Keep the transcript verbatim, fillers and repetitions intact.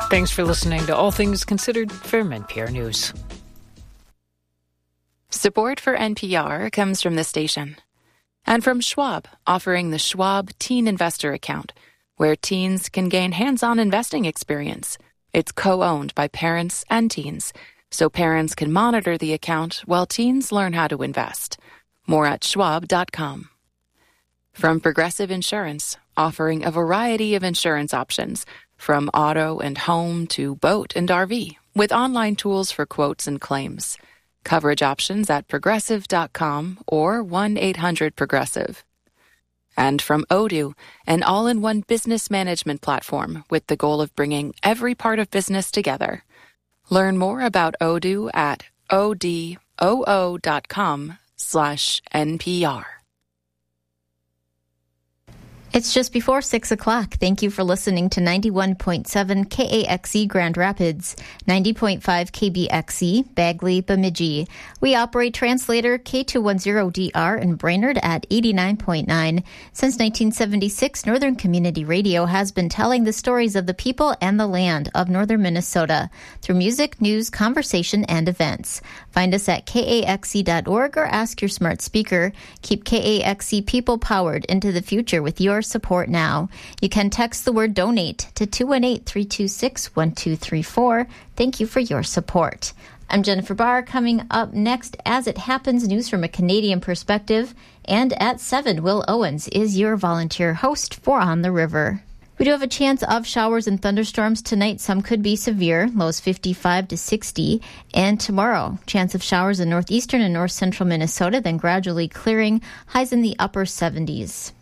Thanks for listening to All Things Considered from N P R News. Support for N P R comes from the station and from Schwab, offering the Schwab Teen Investor Account, where teens can gain hands-on investing experience. It's co-owned by parents and teens, so parents can monitor the account while teens learn how to invest. More at schwab dot com. From Progressive Insurance, offering a variety of insurance options, from auto and home to boat and R V, with online tools for quotes and claims. Coverage options at progressive dot com or one eight hundred progressive. And from Odoo, an all-in-one business management platform with the goal of bringing every part of business together. Learn more about Odoo at odoo.com slash NPR. It's just before six o'clock. Thank you for listening to ninety-one point seven K A X E Grand Rapids, ninety point five K B X E Bagley, Bemidji. We operate translator K two ten D R in Brainerd at eighty-nine point nine. Since nineteen seventy-six, Northern Community Radio has been telling the stories of the people and the land of northern Minnesota through music, news, conversation, and events. Find us at K A X E dot org or ask your smart speaker. Keep K A X E people powered into the future with your support now. You can text the word donate to two one eight, three two six, one two three four. Thank you for your support. I'm Jennifer Barr. Coming up next, As It Happens, news from a Canadian perspective. And at seven, Will Owens is your volunteer host for On the River. We do have a chance of showers and thunderstorms tonight. Some could be severe, lows fifty-five to sixty. And tomorrow, chance of showers in northeastern and north central Minnesota, then gradually clearing, highs in the upper seventies.